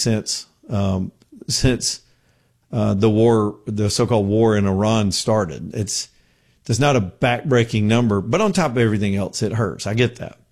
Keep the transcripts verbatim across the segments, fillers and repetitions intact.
since um, since uh, the war, the so-called war in Iran started. It's it's not a back-breaking number, but on top of everything else, it hurts. I get that.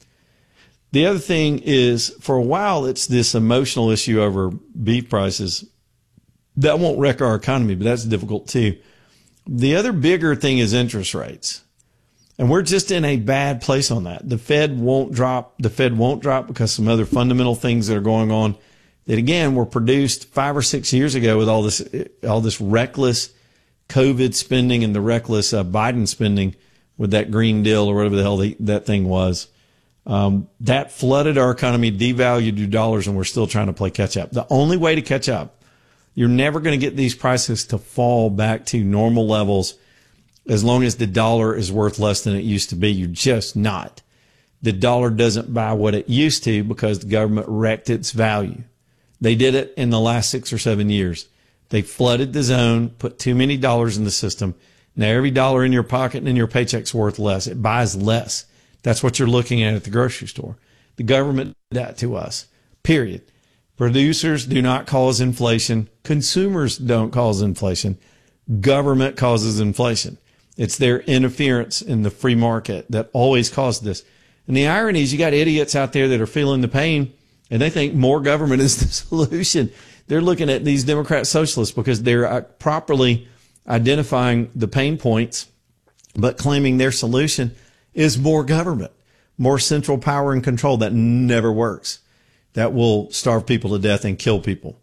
The other thing is, for a while, it's this emotional issue over beef prices. That won't wreck our economy, but that's difficult too. The other bigger thing is interest rates. And we're just in a bad place on that. The Fed won't drop. The Fed won't drop because some other fundamental things that are going on that, again, were produced five or six years ago with all this, all this reckless COVID spending and the reckless uh, Biden spending with that Green Deal or whatever the hell the, that thing was. Um, that flooded our economy, devalued your dollars, and we're still trying to play catch up. The only way to catch up, you're never going to get these prices to fall back to normal levels as long as the dollar is worth less than it used to be. You're just not. The dollar doesn't buy what it used to because the government wrecked its value. They did it in the last six or seven years. They flooded the zone, put too many dollars in the system. Now every dollar in your pocket and in your paycheck's worth less. It buys less. That's what you're looking at at the grocery store. The government did that to us, period. Producers do not cause inflation. Consumers don't cause inflation. Government causes inflation. It's their interference in the free market that always caused this. And the irony is you got idiots out there that are feeling the pain, and they think more government is the solution. They're looking at these Democrat socialists because they're properly identifying the pain points, but claiming their solution is more government, more central power and control. That never works. That will starve people to death and kill people.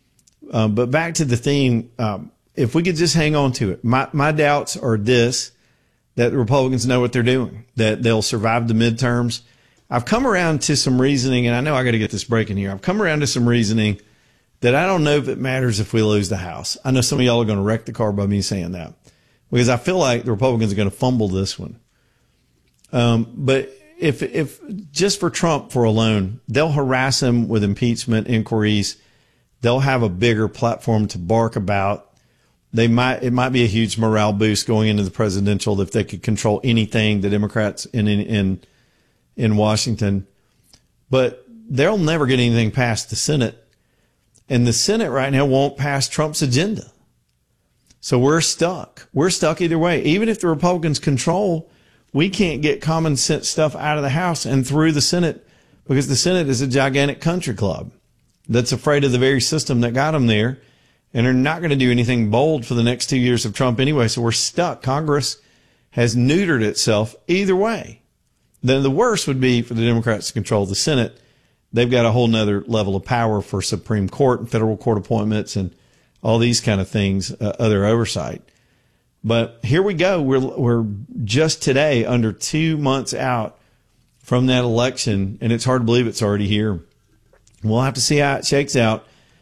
Um, but back to the theme, um, if we could just hang on to it. My, my doubts are this, that the Republicans know what they're doing, that they'll survive the midterms. I've come around to some reasoning, and I know I got to get this breaking here. I've come around to some reasoning that I don't know if it matters if we lose the House. I know some of y'all are going to wreck the car by me saying that, because I feel like the Republicans are going to fumble this one. Um, but if, if just for Trump for alone, they'll harass him with impeachment inquiries. They'll have a bigger platform to bark about. They might, it might be a huge morale boost going into the presidential if they could control anything, the Democrats in, in, in, in Washington, but they'll never get anything past the Senate, and the Senate right now won't pass Trump's agenda. So we're stuck. We're stuck either way. Even if the Republicans control, we can't get common sense stuff out of the House and through the Senate because the Senate is a gigantic country club that's afraid of the very system that got them there, and are not going to do anything bold for the next two years of Trump anyway. So we're stuck. Congress has neutered itself either way. Then the worst would be for the Democrats to control the Senate. They've got a whole nother level of power for Supreme Court and federal court appointments and all these kind of things, uh, other oversight. But here we go. We're, we're just today under two months out from that election, and it's hard to believe it's already here. We'll have to see how it shakes out.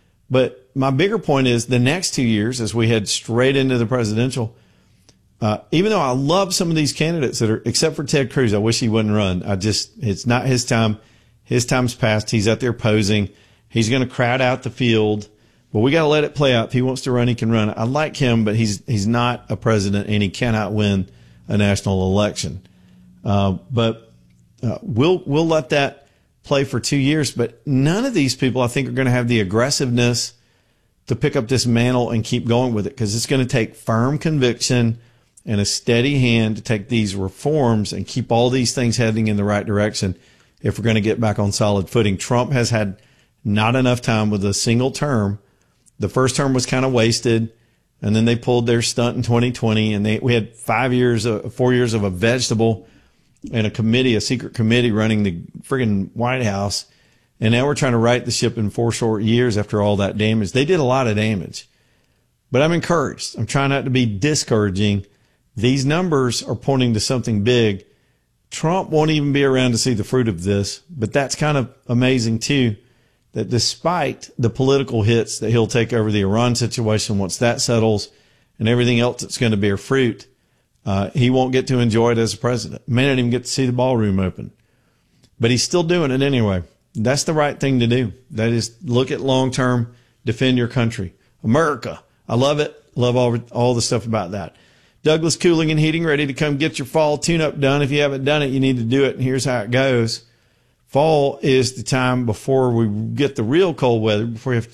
But my bigger point is the next two years, as we head straight into the presidential, uh, even though I love some of these candidates that are, except for Ted Cruz, I wish he wouldn't run. I just, it's not his time. His time's passed. He's out there posing. He's going to crowd out the field. But we got to let it play out. If he wants to run, he can run. I like him, but he's he's not a president, and he cannot win a national election. Uh, but uh, we'll we'll let that play for two years. But none of these people, I think, are going to have the aggressiveness to pick up this mantle and keep going with it, because it's going to take firm conviction and a steady hand to take these reforms and keep all these things heading in the right direction if we're going to get back on solid footing. Trump has had not enough time with a single term. The first term was kind of wasted, and then they pulled their stunt in twenty twenty, and they we had five years, of, four years of a vegetable and a committee, a secret committee running the friggin' White House, and now we're trying to right the ship in four short years after all that damage. They did a lot of damage, but I'm encouraged. I'm trying not to be discouraging. These numbers are pointing to something big. Trump won't even be around to see the fruit of this, but that's kind of amazing too, that despite the political hits that he'll take over the Iran situation, once that settles and everything else that's going to bear fruit, uh, he won't get to enjoy it as a president. May not even get to see the ballroom open, but he's still doing it anyway. That's the right thing to do. That is, look at long-term, defend your country. America. I love it. Love all, all the stuff about that. Douglas Cooling and Heating, ready to come get your fall tune-up done. If you haven't done it, you need to do it, and here's how it goes. Fall is the time before we get the real cold weather, before you have to